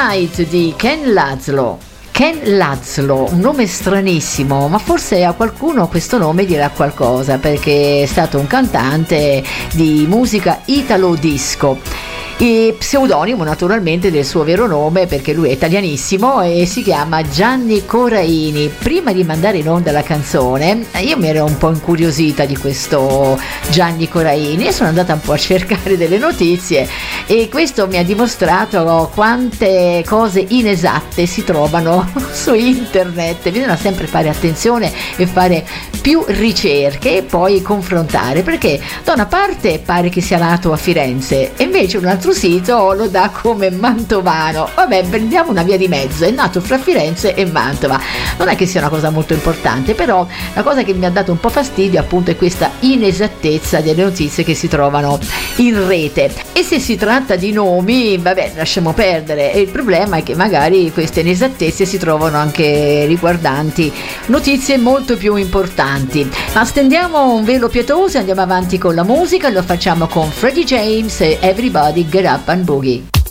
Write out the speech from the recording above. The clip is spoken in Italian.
Night di Ken Laszlo. Ken Laszlo, un nome stranissimo, ma forse a qualcuno questo nome dirà qualcosa, perché è stato un cantante di musica italo disco. E pseudonimo naturalmente del suo vero nome, perché lui è italianissimo e si chiama Gianni Coraini. Prima di mandare in onda la canzone io mi ero un po' incuriosita di questo Gianni Coraini e sono andata un po' a cercare delle notizie, e questo mi ha dimostrato quante cose inesatte si trovano su internet. Bisogna sempre fare attenzione e fare più ricerche e poi confrontare, perché da una parte pare che sia nato a Firenze e invece un altro sito lo dà come mantovano. Vabbè, prendiamo una via di mezzo, è nato fra Firenze e Mantova. Non è che sia una cosa molto importante, però la cosa che mi ha dato un po' fastidio appunto è questa inesattezza delle notizie che si trovano in rete. E se si tratta di nomi, vabbè, lasciamo perdere. E il problema è che magari queste inesattezze si trovano anche riguardanti notizie molto più importanti. Ma stendiamo un velo pietoso e andiamo avanti con la musica. Lo facciamo con Freddie James e Everybody Get Up and Boogie.